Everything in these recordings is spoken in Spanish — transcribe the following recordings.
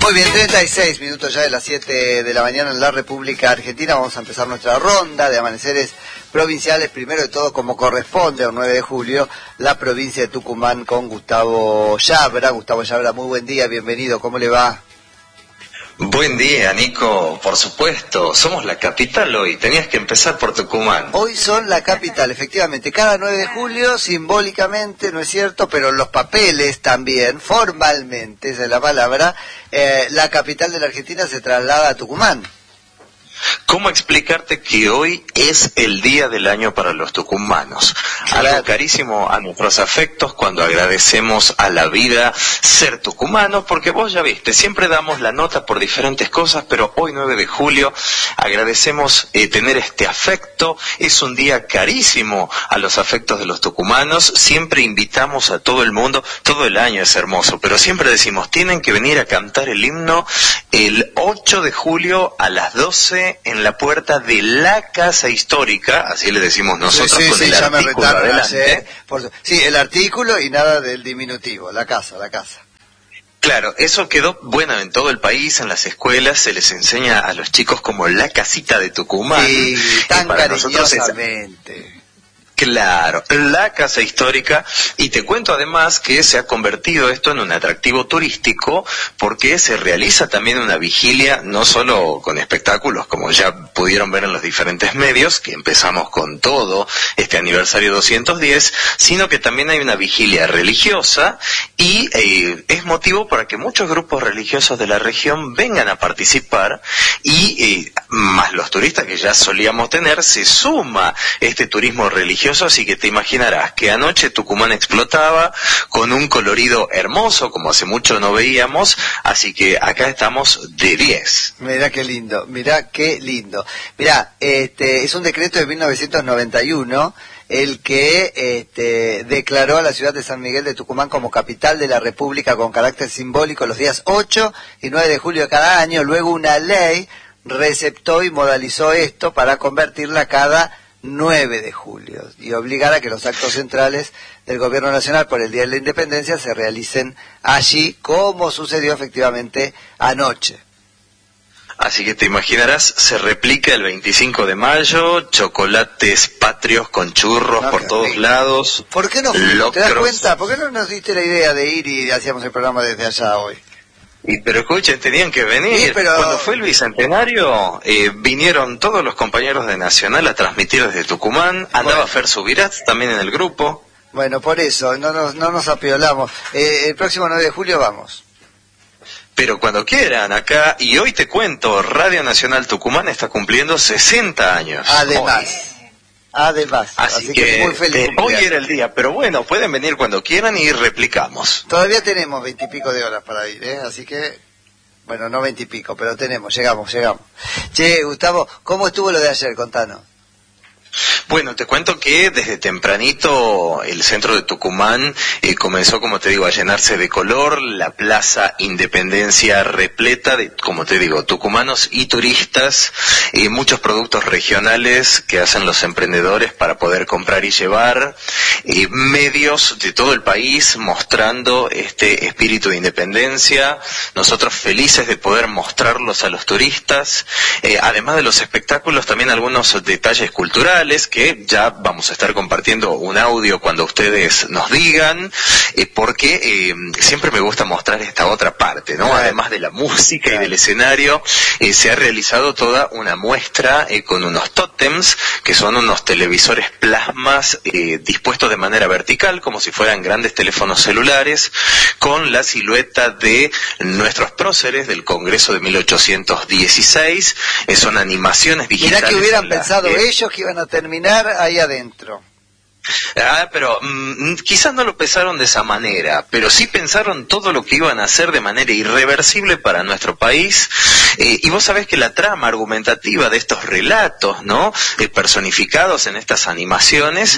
Muy bien, 36 minutos ya de las 7 de la mañana en la República Argentina. Vamos a empezar nuestra ronda de amaneceres provinciales. Primero de todo, como corresponde, el 9 de julio, la provincia de Tucumán con Gustavo Yabra. Gustavo Yabra, muy buen día, bienvenido, ¿cómo le va? Buen día, Nico, por supuesto, somos la capital hoy, tenías que empezar por Tucumán. Hoy son la capital, efectivamente, cada 9 de julio, simbólicamente, ¿no es cierto?, pero en los papeles también, formalmente, esa es la palabra, la capital de la Argentina se traslada a Tucumán. ¿Cómo explicarte que hoy es el día del año para los tucumanos? Claro. Algo carísimo a nuestros afectos cuando agradecemos a la vida ser tucumanos, porque vos ya viste, siempre damos la nota por diferentes cosas, pero hoy 9 de julio agradecemos tener este afecto. Es un día carísimo a los afectos de los tucumanos. Siempre invitamos a todo el mundo, todo el año es hermoso, pero siempre decimos, tienen que venir a cantar el himno el 8 de julio a las 12 en la puerta de la Casa Histórica, así le decimos nosotros, sí, con el ya artículo adelante. Sí, el artículo y nada del diminutivo, la casa. Claro, eso quedó bueno en todo el país, en las escuelas se les enseña a los chicos como la casita de Tucumán. Sí, tan para nosotros cariñosamente. Claro, la Casa Histórica, y te cuento además que se ha convertido esto en un atractivo turístico porque se realiza también una vigilia, no solo con espectáculos, como ya pudieron ver en los diferentes medios, que empezamos con todo este aniversario 210, sino que también hay una vigilia religiosa y es motivo para que muchos grupos religiosos de la región vengan a participar y más los turistas que ya solíamos tener, se suma este turismo religioso. Así que te imaginarás que anoche Tucumán explotaba con un colorido hermoso, como hace mucho no veíamos, así que acá estamos de 10. Mirá qué lindo. Mirá, es un decreto de 1991 el que declaró a la ciudad de San Miguel de Tucumán como capital de la República con carácter simbólico los días 8 y 9 de julio de cada año. Luego una ley receptó y modalizó esto para convertirla cada 9 de julio y obligar a que los actos centrales del gobierno nacional por el Día de la Independencia se realicen allí, como sucedió efectivamente anoche. Así que te imaginarás, se replica el 25 de mayo, chocolates patrios con churros por todos lados. ¿Por qué no fuimos? ¿Te das cuenta? ¿Por qué no nos diste la idea de ir y hacíamos el programa desde allá hoy? Pero escuchen, tenían que venir. Sí, pero... Cuando fue el Bicentenario, vinieron todos los compañeros de Nacional a transmitir desde Tucumán. Andaba Fer Subirat también en el grupo. Bueno, por eso, no nos apiolamos. El próximo 9 de julio vamos. Pero cuando quieran, acá, y hoy te cuento, Radio Nacional Tucumán está cumpliendo 60 años. Además, así que muy feliz hoy era el día, pero bueno, pueden venir cuando quieran y replicamos. Todavía tenemos 20 y pico de horas para ir, así que, bueno, no 20 y pico, pero llegamos. Che, Gustavo, ¿cómo estuvo lo de ayer? Contanos. Bueno, te cuento que desde tempranito el centro de Tucumán comenzó, como te digo, a llenarse de color, la Plaza Independencia repleta de, como te digo, tucumanos y turistas, muchos productos regionales que hacen los emprendedores para poder comprar y llevar, medios de todo el país mostrando este espíritu de independencia, nosotros felices de poder mostrarlos a los turistas, además de los espectáculos, también algunos detalles culturales, que ya vamos a estar compartiendo un audio cuando ustedes nos digan, porque siempre me gusta mostrar esta otra parte, ¿no? Además de la música y del escenario, se ha realizado toda una muestra con unos tótems, que son unos televisores plasmas dispuestos de manera vertical, como si fueran grandes teléfonos celulares, con la silueta de nuestros próceres del Congreso de 1816, son animaciones digitales. Mirá que hubieran pensado ellos que iban a terminar ahí adentro. Pero quizás no lo pensaron de esa manera, pero sí pensaron todo lo que iban a hacer de manera irreversible para nuestro país, y vos sabés que la trama argumentativa de estos relatos, ¿no?, personificados en estas animaciones,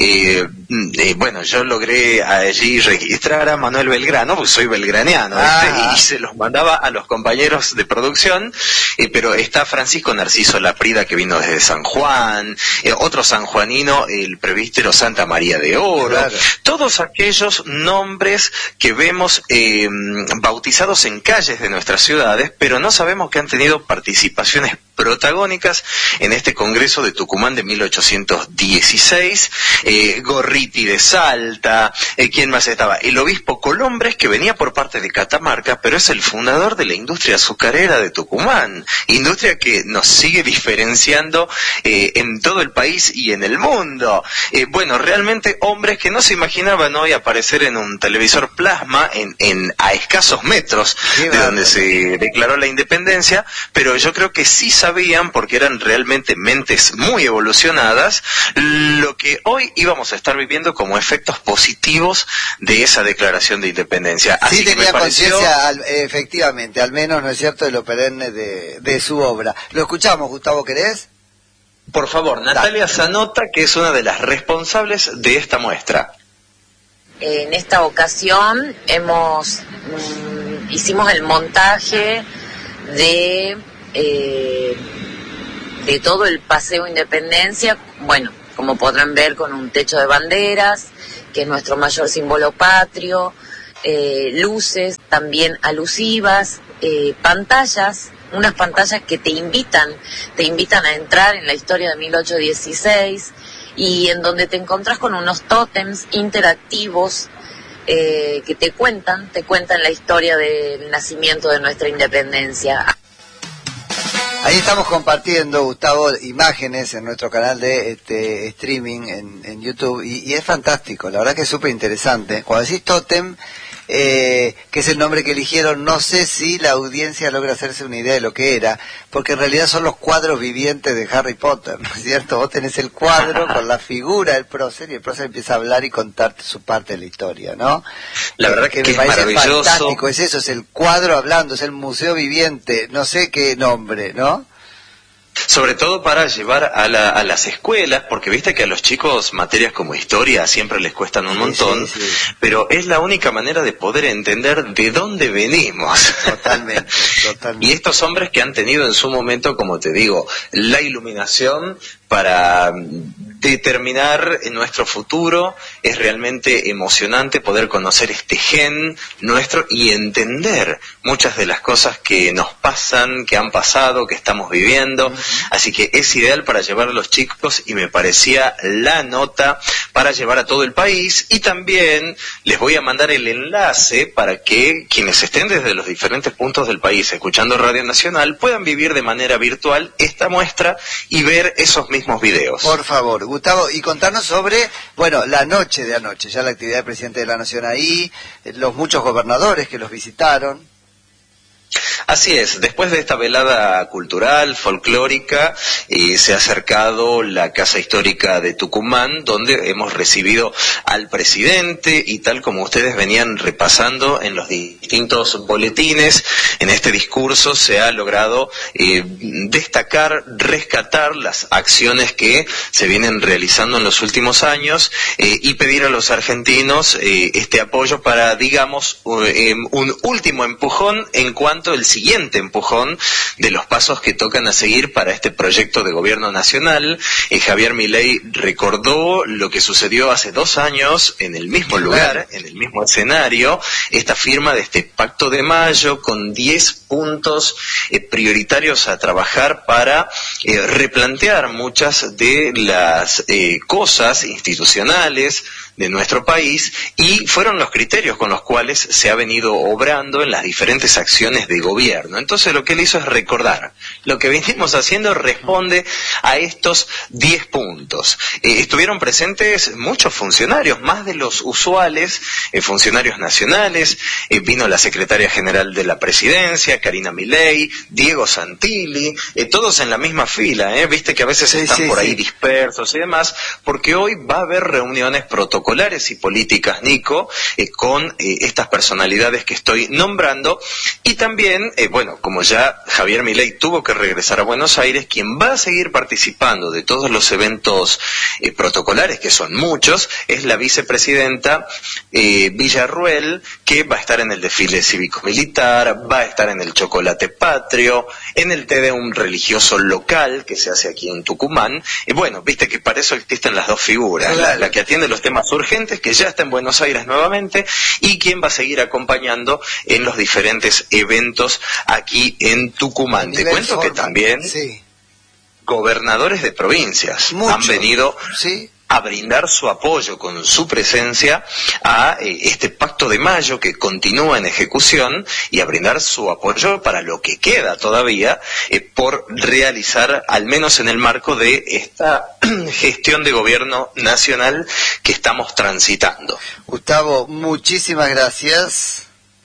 bueno, yo logré allí registrar a Manuel Belgrano, porque soy belgraniano, y se los mandaba a los compañeros de producción, pero está Francisco Narciso Laprida, que vino desde San Juan, otro sanjuanino, el presbítero Santa María de Oro, claro. Todos aquellos nombres que vemos bautizados en calles de nuestras ciudades, pero no sabemos que han tenido participaciones protagónicas en este Congreso de Tucumán de 1816, Gorriti de Salta, ¿quién más estaba? El obispo Colombres, que venía por parte de Catamarca, pero es el fundador de la industria azucarera de Tucumán, industria que nos sigue diferenciando en todo el país y en el mundo. Bueno, realmente hombres que no se imaginaban hoy aparecer en un televisor plasma a escasos metros de donde se declaró la independencia, pero yo creo que sí sabían, porque eran realmente mentes muy evolucionadas, lo que hoy íbamos a estar viviendo como efectos positivos de esa declaración de independencia. Así sí, que tenía me pareció... conciencia, efectivamente, al menos, ¿no es cierto?, de lo perenne de su obra. Lo escuchamos, Gustavo, ¿querés? Por favor, Natalia Zanota, que es una de las responsables de esta muestra. En esta ocasión hicimos el montaje de todo el Paseo Independencia, bueno, como podrán ver, con un techo de banderas, que es nuestro mayor símbolo patrio, luces también alusivas, pantallas, unas pantallas que te invitan a entrar en la historia de 1816, y en donde te encontrás con unos tótems interactivos que te cuentan la historia del nacimiento de nuestra independencia. Ahí estamos compartiendo, Gustavo, imágenes en nuestro canal de streaming en YouTube, y es fantástico, la verdad que es súper interesante. Cuando decís tótem, que es el nombre que eligieron, no sé si la audiencia logra hacerse una idea de lo que era, porque en realidad son los cuadros vivientes de Harry Potter, ¿no es cierto? Vos tenés el cuadro con la figura del prócer, y el prócer empieza a hablar y contarte su parte de la historia, ¿no? La verdad que me es parece maravilloso. Fantástico, es eso, es el cuadro hablando, es el museo viviente, no sé qué nombre, ¿no? Sobre todo para llevar a las escuelas, porque viste que a los chicos materias como historia siempre les cuestan un montón, sí. Pero es la única manera de poder entender de dónde venimos. Totalmente. Y estos hombres que han tenido en su momento, como te digo, la iluminación para determinar nuestro futuro, es realmente emocionante poder conocer este gen nuestro y entender muchas de las cosas que nos pasan, que han pasado, que estamos viviendo. Así que es ideal para llevar a los chicos, y me parecía la nota para llevar a todo el país. Y también les voy a mandar el enlace para que quienes estén desde los diferentes puntos del país escuchando Radio Nacional puedan vivir de manera virtual esta muestra y ver esos mismos videos. Por favor, Gustavo, y contarnos sobre, bueno, la noche de anoche, ya la actividad del presidente de la Nación ahí, los muchos gobernadores que los visitaron. Así es, después de esta velada cultural, folclórica, se ha acercado la Casa Histórica de Tucumán, donde hemos recibido al presidente, y tal como ustedes venían repasando en los distintos boletines, en este discurso se ha logrado destacar, rescatar las acciones que se vienen realizando en los últimos años, y pedir a los argentinos este apoyo para, digamos, un último empujón en cuanto al siguiente empujón de los pasos que tocan a seguir para este proyecto de gobierno nacional. Javier Milei recordó lo que sucedió hace 2 años en el mismo lugar, en el mismo escenario, esta firma de este Pacto de Mayo con 10 puntos prioritarios a trabajar para replantear muchas de las cosas institucionales de nuestro país, y fueron los criterios con los cuales se ha venido obrando en las diferentes acciones de gobierno. Entonces lo que él hizo es recordar, lo que venimos haciendo responde a estos 10 puntos. Estuvieron presentes muchos funcionarios, más de los usuales, funcionarios nacionales, vino la secretaria general de la presidencia, Karina Milei, Diego Santilli, todos en la misma fila, viste que a veces están por ahí dispersos y demás, porque hoy va a haber reuniones protocolares y políticas, Nico, con estas personalidades que estoy nombrando, y también, bueno, como ya Javier Milei tuvo que regresar a Buenos Aires, quien va a seguir participando de todos los eventos protocolares, que son muchos, es la vicepresidenta Villarruel, que va a estar en el desfile cívico-militar, va a estar en el chocolate patrio, en el té de un religioso local que se hace aquí en Tucumán. Y bueno, viste que para eso existen las dos figuras, claro. la que atiende los temas urgentes, que ya está en Buenos Aires nuevamente, y quien va a seguir acompañando en los diferentes eventos aquí en Tucumán. Te cuento que también gobernadores de provincias han venido a brindar su apoyo con su presencia a este Pacto de Mayo que continúa en ejecución, y a brindar su apoyo para lo que queda todavía por realizar, al menos en el marco de esta gestión de gobierno nacional que estamos transitando. Gustavo, muchísimas gracias.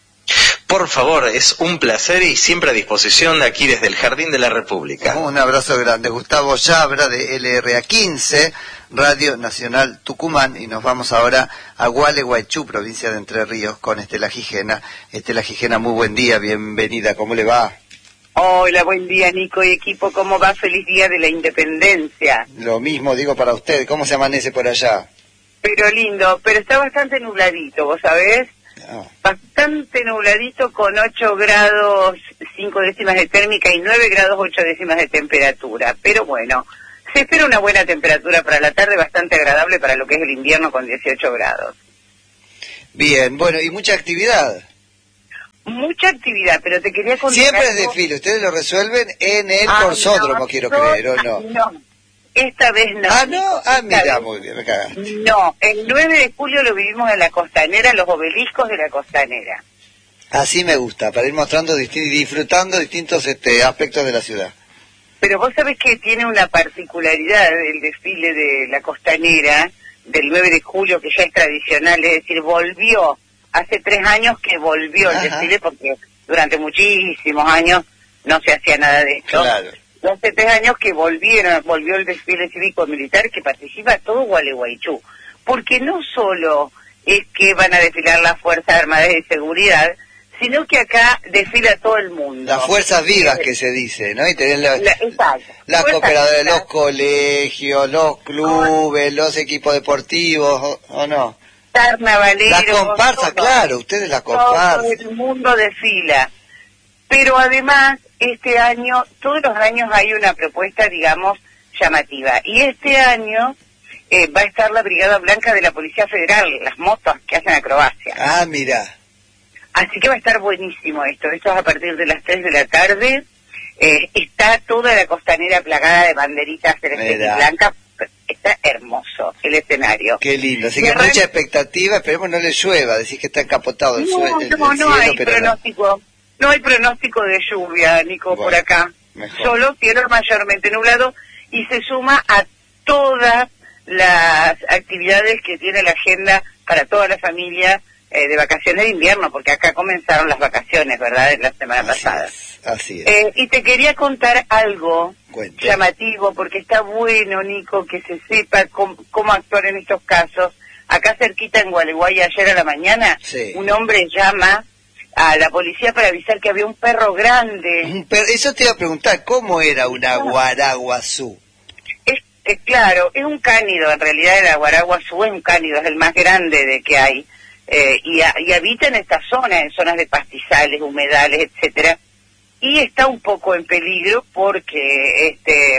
Por favor, es un placer y siempre a disposición aquí desde el Jardín de la República. Un abrazo grande. Gustavo Yabra de LRA15, Radio Nacional Tucumán, y nos vamos ahora a Gualeguaychú, provincia de Entre Ríos, con Estela Gijena. Estela Gijena, muy buen día, bienvenida, ¿cómo le va? Hola, buen día, Nico y equipo, ¿cómo va? Feliz Día de la Independencia. Lo mismo digo para usted, ¿cómo se amanece por allá? Pero lindo, pero está bastante nubladito, ¿vos sabés? Bastante nubladito, con 8 grados 5 décimas de térmica y 9 grados 8 décimas de temperatura. Pero bueno, se espera una buena temperatura para la tarde, bastante agradable para lo que es el invierno, con 18 grados. Bien, bueno, y mucha actividad. Mucha actividad, pero te quería contar. Siempre es desfile, ustedes lo resuelven en el Corsódromo, no, quiero creer, ¿o no? No, esta vez no. Ah, ¿no? Ah, mira, muy bien, me cagaste. No, el 9 de julio lo vivimos en la Costanera, los obeliscos de la Costanera. Así me gusta, para ir mostrando y disfrutando distintos aspectos de la ciudad. Pero vos sabés que tiene una particularidad el desfile de la Costanera del 9 de julio, que ya es tradicional, es decir, volvió, hace 3 años que volvió el desfile, porque durante muchísimos años no se hacía nada de esto. Claro. Hace 3 años que volvió el desfile cívico-militar, que participa todo Gualeguaychú, porque no solo es que van a desfilar las Fuerzas Armadas de Seguridad, sino que acá desfila todo el mundo. Las fuerzas vivas que se dice, ¿no? Y tenés las cooperadoras, los colegios, los clubes, los equipos deportivos, ¿o no? Carnavaleros. La comparsa, claro, ustedes la comparsa. Todo el mundo desfila. Pero además, este año, todos los años hay una propuesta, digamos, llamativa. Y este año va a estar la Brigada Blanca de la Policía Federal, las motos que hacen acrobacia. Ah, mira. Así que va a estar buenísimo esto. Esto es a partir de las 3 de la tarde. Está toda la Costanera plagada de banderitas celeste y blanca. Está hermoso el escenario. Qué lindo. Así que mucha expectativa. Esperemos no le llueva. Decís que está encapotado el cielo. No hay pronóstico. No hay pronóstico de lluvia, Nico, por acá. Mejor. Solo cielo mayormente nublado, y se suma a todas las actividades que tiene la agenda para toda la familia de vacaciones de invierno, porque acá comenzaron las vacaciones, ¿verdad?, de la semana pasada. Así es. Y te quería contar algo Cuente. llamativo, porque está bueno, Nico, que se sepa cómo actuar en estos casos. Acá cerquita en Gualeguay, ayer a la mañana, un hombre llama a la policía para avisar que había un perro grande. Eso te iba a preguntar, ¿cómo era una guaraguazú? Claro, es un cánido, en realidad el guaraguazú es un cánido, es el más grande de que hay, y habita en esta zona, en zonas de pastizales, humedales, etcétera, y está un poco en peligro porque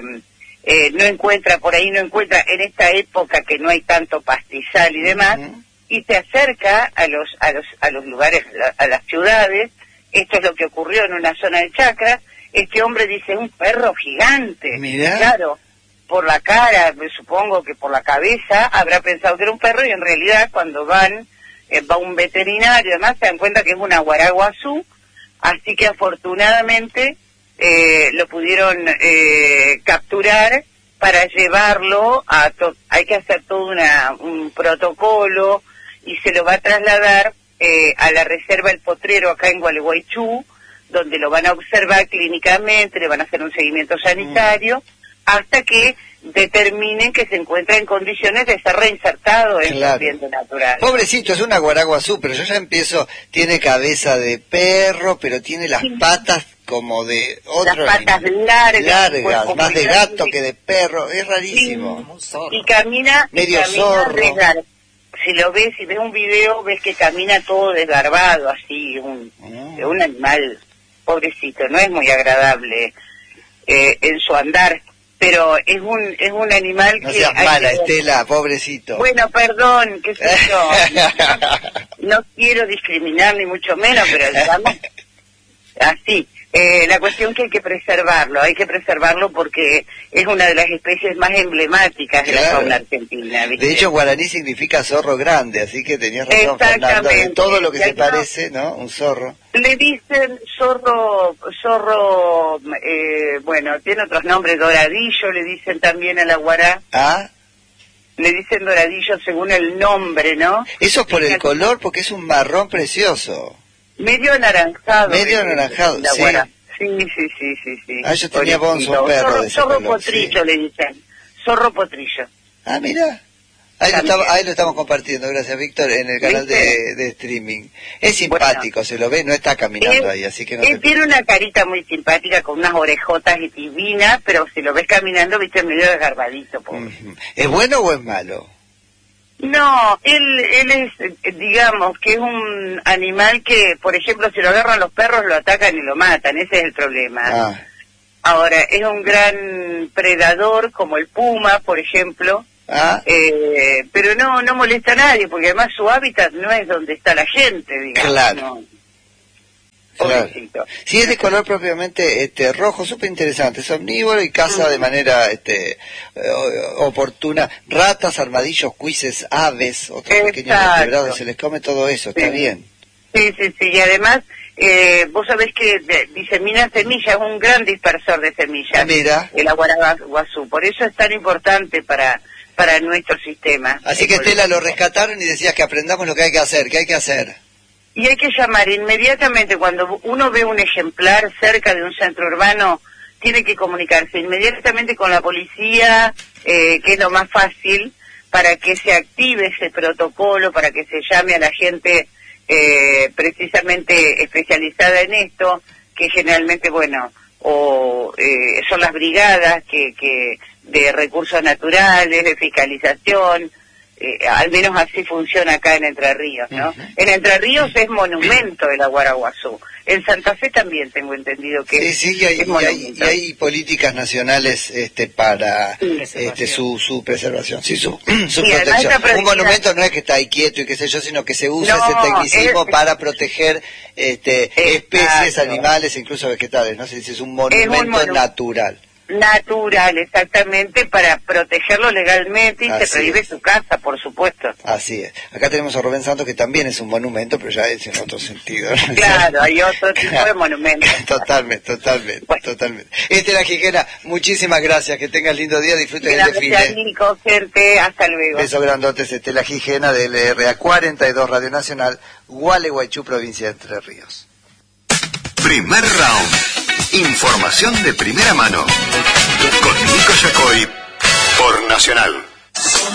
no encuentra en esta época que no hay tanto pastizal y demás, y se acerca a los lugares, a las ciudades. Esto es lo que ocurrió en una zona de chacras. Este hombre dice, un perro gigante. Mirá. Claro, por la cara, me supongo que por la cabeza, habrá pensado que era un perro, y en realidad cuando va un veterinario, además se dan cuenta que es una guaraguazú, así que afortunadamente lo pudieron capturar para llevarlo hay que hacer todo un protocolo, y se lo va a trasladar a la reserva El Potrero acá en Gualeguaychú, donde lo van a observar clínicamente, le van a hacer un seguimiento sanitario, hasta que determinen que se encuentra en condiciones de ser reinsertado en su ambiente natural. Pobrecito, es una guaraguazú, pero yo ya empiezo, tiene cabeza de perro, pero tiene las patas como de otro las patas animal. largas, Más de gato que de perro, es rarísimo. Sí, y camina medio camina zorro. Si lo ves, si ves un video, ves que camina todo desgarbado, así, un animal pobrecito, no es muy agradable en su andar, pero es un animal no que... seas mala, Estela, pobrecito. Bueno, perdón, qué sé yo, no quiero discriminar ni mucho menos, pero digamos, así. La cuestión que hay que preservarlo porque es una de las especies más emblemáticas de la fauna argentina, ¿viste? De hecho, guaraní significa zorro grande, así que tenías razón, Fernando, de todo lo que se parece, ¿no? Un zorro. Le dicen zorro, bueno, tiene otros nombres, doradillo, le dicen también a la guará. ¿Ah? Le dicen doradillo según el nombre, ¿no? Eso es por el color, porque es un marrón precioso. Medio anaranjado. Medio anaranjado, sí. Sí. Ah, yo tenía Bonzo, un perro de ese zorro color, potrillo, sí. le dicen. Zorro potrillo. Ah, mira. Ahí lo estamos compartiendo, gracias Víctor, en el canal de streaming. Es simpático, se lo ve, no está caminando ahí, así que no tiene una carita muy simpática, con unas orejotas divinas, pero si lo ves caminando, viste, medio desgarbadito. ¿Es bueno o es malo? No, él es, digamos, que es un animal que, por ejemplo, si lo agarran los perros, lo atacan y lo matan, ese es el problema. Ahora, es un gran predador, como el puma, por ejemplo, pero no molesta a nadie, porque además su hábitat no es donde está la gente, digamos. Claro. No. Claro. Sí, es de color propiamente rojo, súper interesante, es omnívoro y caza de manera oportuna ratas, armadillos, cuises, aves, otros pequeños vertebrados, se les come todo eso, está bien. Sí, y además vos sabés que disemina semillas, es un gran dispersor de semillas, mira. El aguaraguazú, por eso es tan importante para nuestro sistema. Así que Estela, lo rescataron y decías que aprendamos lo que hay que hacer, ¿qué hay que hacer? Y hay que llamar inmediatamente, cuando uno ve un ejemplar cerca de un centro urbano, tiene que comunicarse inmediatamente con la policía, que es lo más fácil, para que se active ese protocolo, para que se llame a la gente precisamente especializada en esto, que generalmente, son las brigadas que de recursos naturales, de fiscalización. Al menos así funciona acá en Entre Ríos, ¿no? En Entre Ríos es monumento el aguaraguazú. En Santa Fe también tengo entendido que y hay políticas nacionales para su preservación, su protección. Un monumento no es que está ahí quieto y qué sé yo, sino que se usa ese tecnicismo para proteger especies, animales, incluso vegetales, no sé si es un monumento natural. Natural, exactamente, para protegerlo legalmente y se prohíbe su casa, por supuesto. Así es. Acá tenemos a Rubén Santos, que también es un monumento, pero ya es en otro sentido, ¿no? Claro, hay otro tipo de monumento. Totalmente. Estela Gijena, muchísimas gracias, que tengas lindo día, disfruten el desfile. Gracias, Nico, gente, hasta luego. Besos grandotes, Estela Gijena, del RA42 Radio Nacional, Gualeguaychú, provincia de Entre Ríos. Primer round. Información de primera mano. Con Nico Yacoy por Nacional.